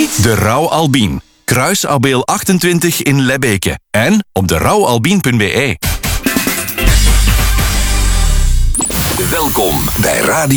De Rauw Albien. Kruis Abeel 28 in Lebbeke. En op derouwalbien.be. Welkom bij Radio